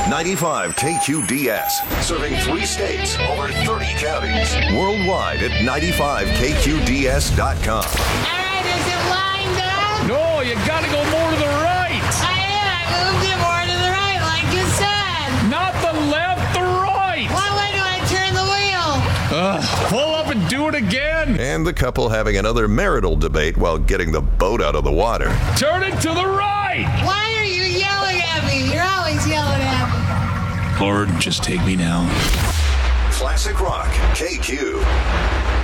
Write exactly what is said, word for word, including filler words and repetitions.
ninety-five K Q D S, serving three states, over thirty counties. Worldwide at ninety-five K Q D S dot com. All right, is it lined up? No, you gotta go more to the right. I am. I moved it more to the right, like you said. Not the left, the right. What way do I turn the wheel? Uh, pull up and do it again. And the couple having another marital debate while getting the boat out of the water. Turn it to the right. Why are you yelling at me? You're always yelling at me. Lord, just take me now. Classic Rock, K Q.